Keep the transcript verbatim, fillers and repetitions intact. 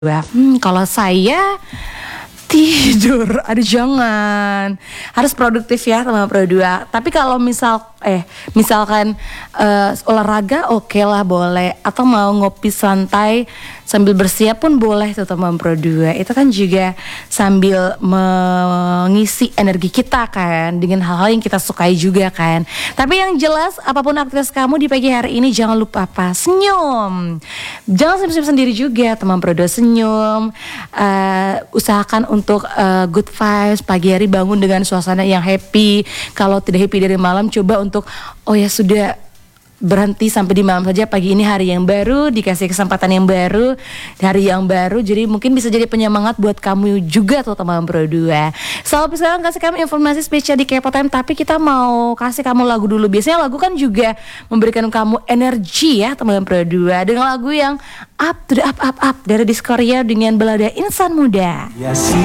Hmm, kalau saya tidur, aduh jangan, harus produktif ya teman Pro dua. Tapi kalau misal eh misalkan eh, olahraga oke lah boleh, atau mau ngopi santai sambil bersiap pun boleh tuh teman Pro dua. Itu kan juga sambil mengisi energi kita kan dengan hal-hal yang kita sukai juga kan. Tapi yang jelas apapun aktivitas kamu di pagi hari ini jangan lupa apa? Senyum. Jangan senyum sendiri juga teman Pro dua, senyum. Uh, usahakan untuk uh, good vibes pagi hari, bangun dengan suasana yang happy. Kalau tidak happy dari malam, coba untuk oh ya sudah, berhenti sampai di malam saja. Pagi ini hari yang baru, dikasih kesempatan yang baru, hari yang baru, jadi mungkin bisa jadi penyemangat buat kamu juga tuh teman Pro dua. So sekarang kasih kamu informasi spesial di Kepo Time, tapi kita mau kasih kamu lagu dulu. Biasanya lagu kan juga memberikan kamu energi ya teman Pro dua, dengan lagu yang up to the up up up dari Diskoria dengan balada Insan Muda.